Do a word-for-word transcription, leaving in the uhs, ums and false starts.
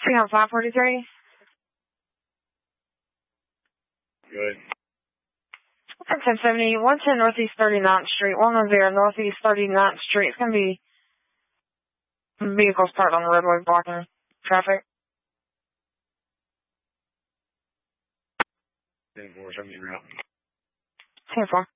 Three on five forty-three. Good. ten seventy, one ten Northeast thirty-ninth Street, one ten Northeast thirty-ninth Street. It's going to be vehicles parked on the roadway blocking traffic. ten four, seventeen route. ten four.